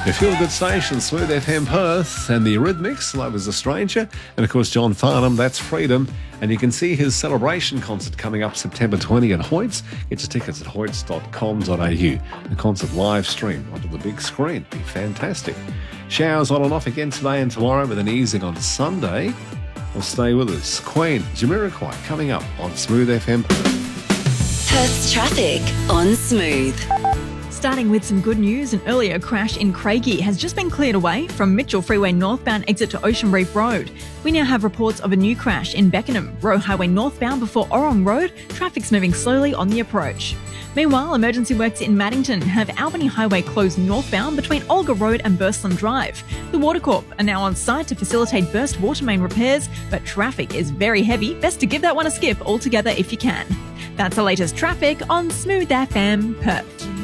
Your feel-good station, Smooth FM Perth, and the Eurythmics, Love is a Stranger, and of course John Farnham, That's Freedom. And you can see his celebration concert coming up September 20 at Hoyts. Get your tickets at hoyts.com.au. The concert live stream onto the big screen. Be fantastic. Showers on and off again today and tomorrow with an easing on Sunday. Well, stay with us. Queen, Jamiroquai, coming up on Smooth FM. Perth's traffic on Smooth. Starting with some good news, an earlier crash in Craigie has just been cleared away from Mitchell Freeway northbound exit to Ocean Reef Road. We now have reports of a new crash in Beckenham, Roe Highway northbound before Orrong Road. Traffic's moving slowly on the approach. Meanwhile, emergency works in Maddington have Albany Highway closed northbound between Olga Road and Burslem Drive. The Watercorp are now on site to facilitate burst water main repairs, but traffic is very heavy. Best to give that one a skip altogether if you can. That's the latest traffic on Smooth FM Perth.